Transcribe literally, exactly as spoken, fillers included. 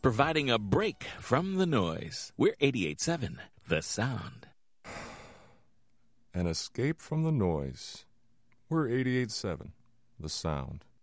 providing a break from the noise. We're eighty-eight point seven, The Sound. An escape from the noise. We're eighty-eight point seven, The Sound.